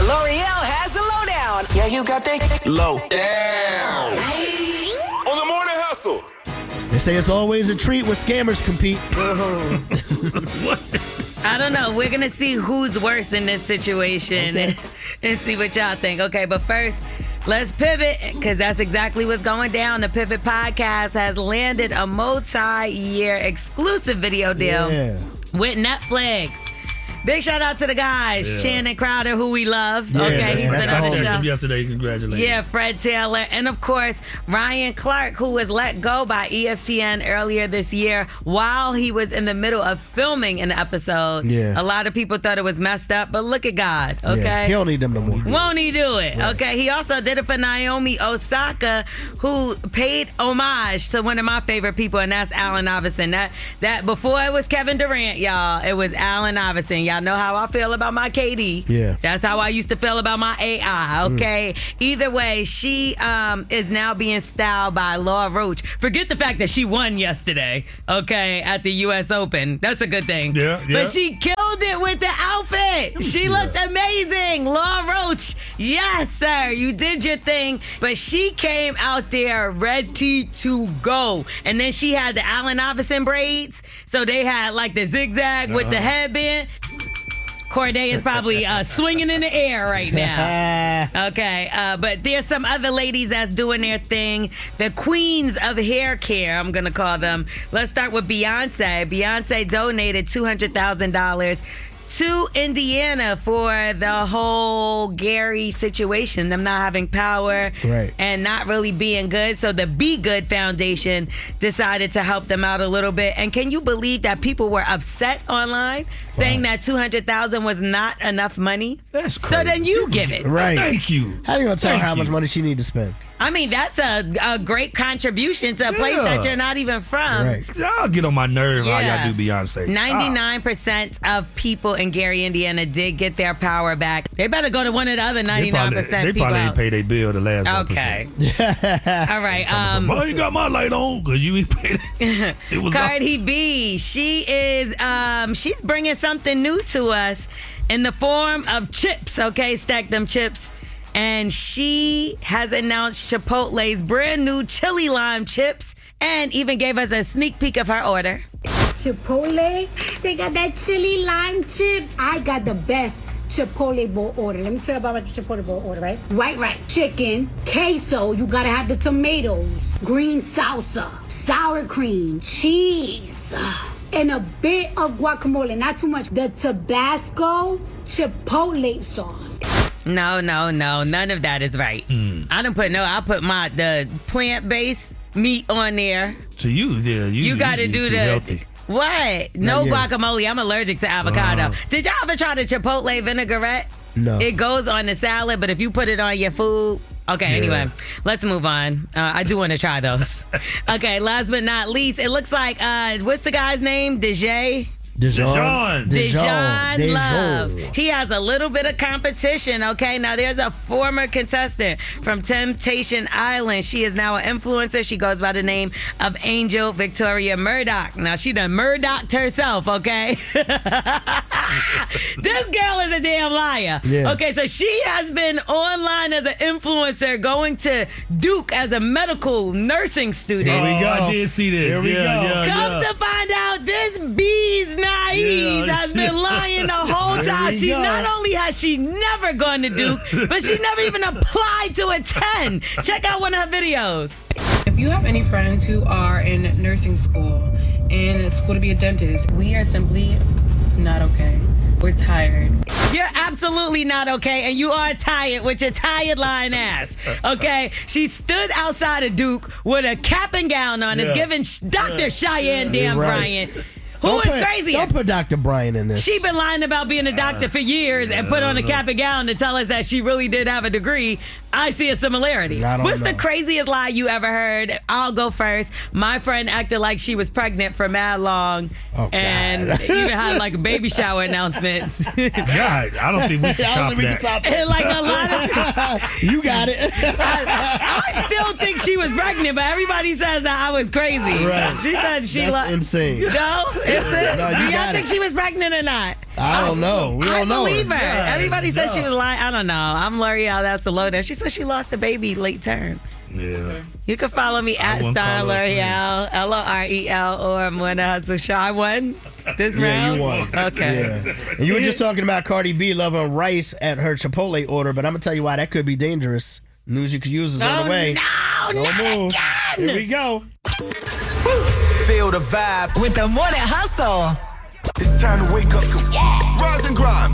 L'Oreal has the lowdown. Yeah, you got that low down. On the Morning Hustle. They say it's always a treat when scammers compete. I don't know. We're going to see who's worse in this situation and see what y'all think. Okay, but first, let's pivot because that's exactly what's going down. The Pivot Podcast has landed a multi-year exclusive video deal with Netflix. Big shout out to the guys, Shannon Crowder, who we love. He's been on the show yesterday. Congratulations. Yeah, Fred Taylor. And of course, Ryan Clark, who was let go by ESPN earlier this year while he was in the middle of filming an episode. Yeah. A lot of people thought it was messed up, but look at God, okay? Yeah, he don't need them no more. Won't he do it? Right. Okay, he also did it for Naomi Osaka, who paid homage to one of my favorite people, and that's Allen Iverson. That before it was Kevin Durant, y'all, it was Allen Iverson. Y'all know how I feel about my KD. Yeah. That's how I used to feel about my AI, okay? Either way, she is now being styled by Laura Roach. Forget the fact that she won yesterday, okay, at the U.S. Open. That's a good thing. Yeah. But she killed it with the outfit. She looked amazing. Laura Roach, yes, sir, you did your thing. But she came out there ready to go. And then she had the Allen Iverson braids. So they had like the zigzag with the headband. Corday is probably swinging in the air right now. Okay, but there's some other ladies that's doing their thing. The queens of hair care, I'm going to call them. Let's start with Beyonce. Beyonce donated $200,000 to Indiana for the whole Gary situation, them not having power and not really being good. So the Be Good Foundation decided to help them out a little bit. And can you believe that people were upset online saying that $200,000 was not enough money? That's crazy. So then you give it. Right. Thank you. How you going to tell her how much money she need to spend? I mean, that's a great contribution to a place that you're not even from. Right. Y'all get on my nerve how y'all do Beyonce. 99% of people in Gary, Indiana did get their power back. They better go to one of the other 99% They probably didn't pay their bill the last 1%. Okay. All right. Well, you got my light on because you ain't paid it. It was Cardi B, she is, she's bringing something new to us in the form of chips, okay? Stack them chips. And she has announced Chipotle's brand new chili lime chips and even gave us a sneak peek of her order. Chipotle, they got that chili lime chips. I got the best Chipotle bowl order. Let me tell you about my Chipotle bowl order, right? White rice, chicken, queso, you gotta have the tomatoes, green salsa, sour cream, cheese, and a bit of guacamole, not too much. The Tabasco Chipotle sauce. No, none of that is right. I put the plant-based meat on there. So you got to do the healthy. What? No guacamole. I'm allergic to avocado. Did y'all ever try the Chipotle vinaigrette? No. It goes on the salad, but if you put it on your food. Okay, anyway, let's move on. I do want to try those. Okay, last but not least, it looks like, what's the guy's name? Dejan Love. He has a little bit of competition, okay? Now, there's a former contestant from Temptation Island. She is now an influencer. She goes by the name of Angel Victoria Murdoch. Now, she done Murdoch'd herself, okay? This girl is a damn liar. Yeah. Okay, so she has been online as an influencer going to Duke as a medical nursing student. Here we go. I did see this. Here we go. Come to find out, this bee's naive has been lying the whole time. Not only has she never gone to Duke, but she never even applied to attend. Check out one of her videos. If you have any friends who are in nursing school and school to be a dentist, we are simply not okay. We're tired. You're absolutely not okay, and you are tired with your tired lying ass. Okay? She stood outside of Duke with a cap and gown on. It's giving Dr. Cheyenne Bryant. Who is crazy? Don't put Dr. Bryant in this. She been lying about being a doctor for years and put on a cap and gown to tell us that she really did have a degree. I see a similarity. What's the craziest lie you ever heard? I'll go first. My friend acted like she was pregnant for mad long and even had like baby shower announcements. God, I don't think we can top that. And like a lot of you got it. I still think she was pregnant, but everybody says that I was crazy. Right. She said That's insane. No? No, Do y'all think she was pregnant or not? I don't know. We don't know. I believe her. Yeah, Everybody said she was lying. I don't know. I'm L'Oreal. That's a lowdown. She said she lost a baby late term. Yeah. You can follow me at wouldn't Stein call her L'Oreal, L'Orel, or I'm Morning Hustle Show. I won this Yeah, round? you won. Okay. Yeah. And you were just talking about Cardi B loving rice at her Chipotle order, but I'm going to tell you why that could be dangerous. News you could use is on the way. No, Don't not move. again. Here we go. Feel the vibe. With the Morning Hustle. It's time to wake up. Rise and grind.